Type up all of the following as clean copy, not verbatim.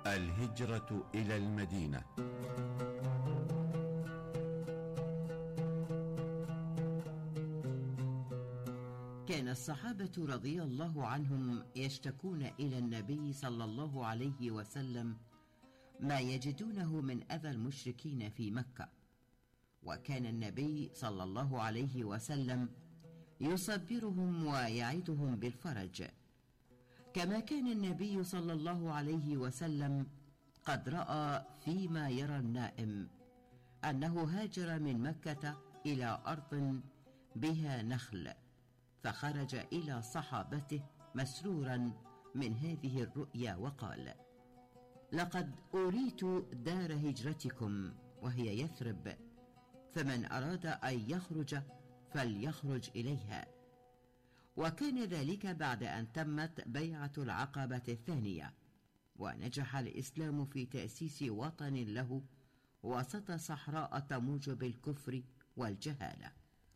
الهجرة إلى المدينة. كان الصحابة رضي الله عنهم يشتكون إلى النبي صلى الله عليه وسلم ما يجدونه من أذى المشركين في مكة، وكان النبي صلى الله عليه وسلم يصبرهم ويعدهم بالفرج، كما كان النبي صلى الله عليه وسلم قد رأى فيما يرى النائم أنه هاجر من مكة إلى أرض بها نخل، فخرج إلى صحابته مسرورا من هذه الرؤيا وقال: لقد أريت دار هجرتكم وهي يثرب، فمن أراد أن يخرج فليخرج إليها. وكان ذلك بعد أن تمت بيعة العقبة الثانية، ونجح الإسلام في تأسيس وطن له وسط صحراء تموج بالكفر والجهالة.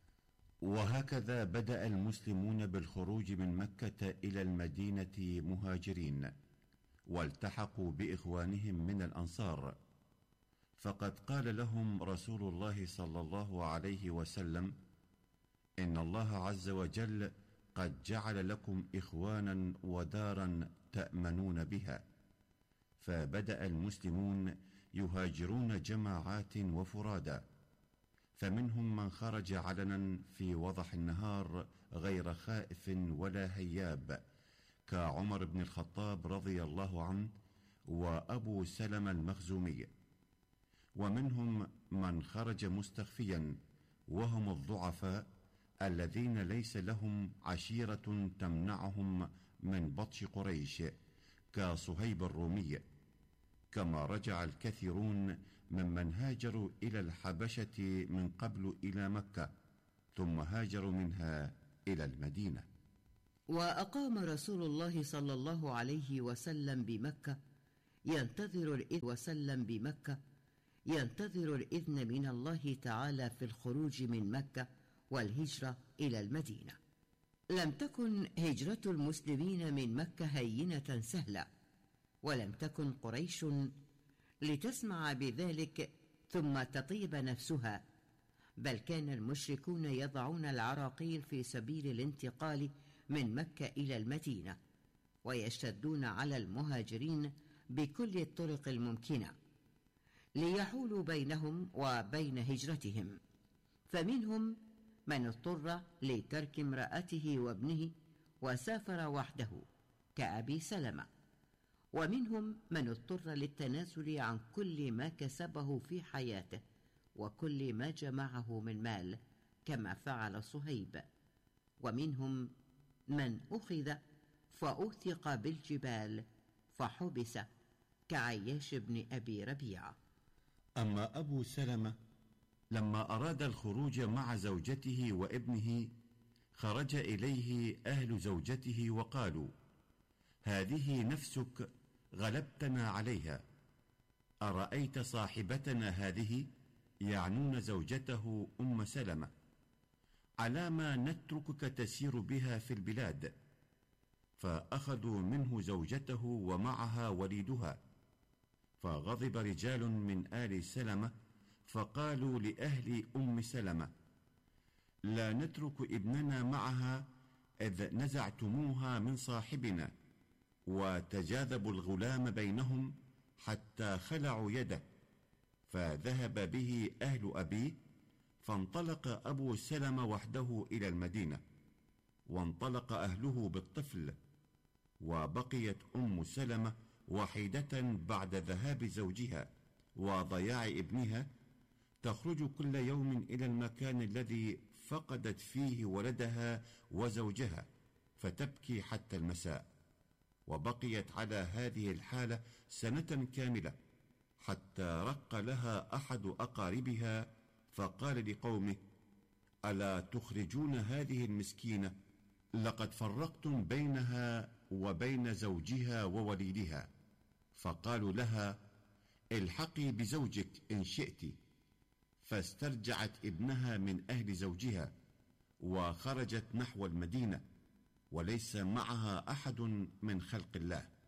وهكذا بدأ المسلمون بالخروج من مكة إلى المدينة مهاجرين، والتحقوا بإخوانهم من الأنصار، فقد قال لهم رسول الله صلى الله عليه وسلم: إن الله عز وجل قد جعل لكم إخوانا ودارا تأمنون بها. فبدأ المسلمون يهاجرون جماعات وفرادا، فمنهم من خرج علنا في وضح النهار غير خائف ولا هياب، كعمر بن الخطاب رضي الله عنه وأبو سلمة المخزومي، ومنهم من خرج مستخفيا، وهم الضعفاء الذين ليس لهم عشيرة تمنعهم من بطش قريش، كصهيب الرومي. كما رجع الكثيرون ممن هاجروا إلى الحبشة من قبل إلى مكة، ثم هاجروا منها إلى المدينة. وأقام رسول الله صلى الله عليه وسلم بمكة ينتظر الإذن من الله تعالى في الخروج من مكة والهجرة إلى المدينة. لم تكن هجرة المسلمين من مكة هينة سهلة، ولم تكن قريش لتسمع بذلك ثم تطيب نفسها، بل كان المشركون يضعون العراقيل في سبيل الانتقال من مكة إلى المدينة، ويشتدون على المهاجرين بكل الطرق الممكنة ليحولوا بينهم وبين هجرتهم. فمنهم من اضطر لترك امرأته وابنه وسافر وحده كأبي سلمة، ومنهم من اضطر للتنازل عن كل ما كسبه في حياته وكل ما جمعه من مال كما فعل صهيب، ومنهم من أخذ فأوثق بالجبال فحبس كعياش بن أبي ربيعة. أما أبو سلمة لما أراد الخروج مع زوجته وابنه، خرج إليه أهل زوجته وقالوا: هذه نفسك غلبتنا عليها، أرأيت صاحبتنا هذه، يعنون زوجته أم سلمة، على ما نتركك تسير بها في البلاد؟ فأخذوا منه زوجته ومعها وليدها. فغضب رجال من آل سلمة فقالوا لأهل أم سلمة: لا نترك ابننا معها إذ نزعتموها من صاحبنا. وتجاذبوا الغلام بينهم حتى خلعوا يده، فذهب به أهل أبيه، فانطلق أبو سلمة وحده إلى المدينة، وانطلق أهله بالطفل، وبقيت أم سلمة وحيدة بعد ذهاب زوجها وضياع ابنها، تخرج كل يوم إلى المكان الذي فقدت فيه ولدها وزوجها، فتبكي حتى المساء. وبقيت على هذه الحالة سنة كاملة، حتى رق لها أحد أقاربها فقال لقومه: ألا تخرجون هذه المسكينة؟ لقد فرقتم بينها وبين زوجها ووليدها. فقالوا لها: الحقي بزوجك إن شئت. فاسترجعت ابنها من أهل زوجها، وخرجت نحو المدينة، وليس معها أحد من خلق الله.